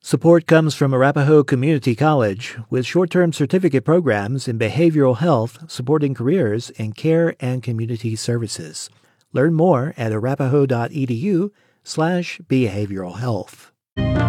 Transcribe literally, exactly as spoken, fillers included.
Support comes from Arapahoe Community College with short-term certificate programs in behavioral health supporting careers in care and community services. Learn more at arapahoe.edu slash behavioral health.